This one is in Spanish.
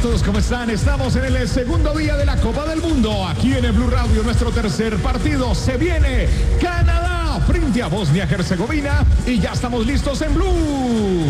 todos, ¿cómo están? Estamos en el segundo día de la Copa del Mundo. Aquí en el Blue Radio, nuestro tercer partido. Se viene Canadá frente a Bosnia-Herzegovina y ya estamos listos en Blue.